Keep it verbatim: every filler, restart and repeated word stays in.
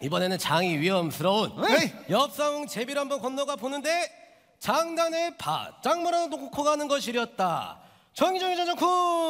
이번에는 장이 위험스러운 에이. 옆사웅 제비를 한번 건너가 보는데 장단에 바짝 몰아놓고 가는 것이렸다. 정의정의전전쿠